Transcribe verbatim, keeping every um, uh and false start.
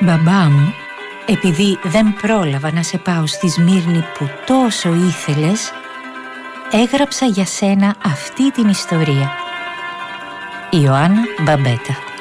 Μπαμπά μου, επειδή δεν πρόλαβα να σε πάω στη Σμύρνη που τόσο ήθελες, έγραψα για σένα αυτή την ιστορία. Ιωάννα Μπαμπέτα.